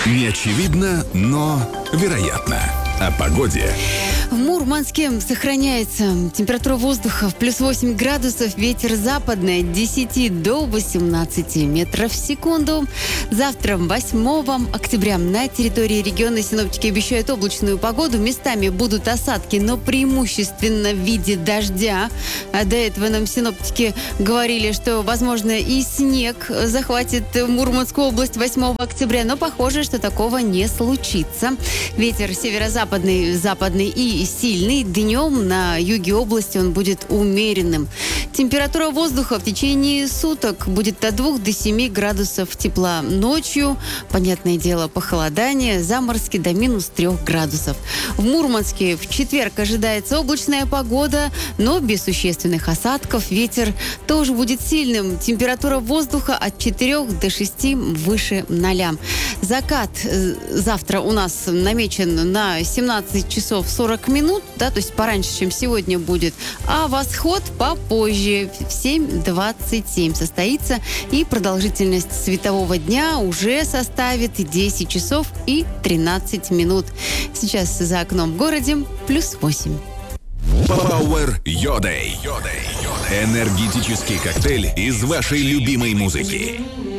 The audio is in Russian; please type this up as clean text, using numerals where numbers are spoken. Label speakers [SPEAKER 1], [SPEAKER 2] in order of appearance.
[SPEAKER 1] Неочевидно, но вероятно. О погоде.
[SPEAKER 2] В Мурманске сохраняется температура воздуха в плюс 8 градусов, ветер западный от 10 до 18 метров в секунду. Завтра, 8 октября, на территории региона синоптики обещают облачную погоду. Местами будут осадки, но преимущественно в виде дождя. А до этого нам синоптики говорили, что, возможно, и снег захватит Мурманскую область 8 октября. Но похоже, что такого не случится. Ветер северо-западный, западный и сильный. Днем на юге области он будет умеренным. Температура воздуха в течение суток будет от 2 до 7 градусов тепла. Ночью, понятное дело, похолодание, заморозки до минус 3 градусов. В Мурманске в четверг ожидается облачная погода, но без существенных осадков. Ветер тоже будет сильным. Температура воздуха от 4 до 6 выше 0. Закат завтра у нас намечен на 17 часов 40 минут, да, то есть пораньше, чем сегодня будет, а восход попозже, в 7:27 состоится, и продолжительность светового дня уже составит 10 часов и 13 минут. Сейчас за окном в городе плюс 8.
[SPEAKER 1] Power Your Day. Энергетический коктейль из вашей любимой музыки.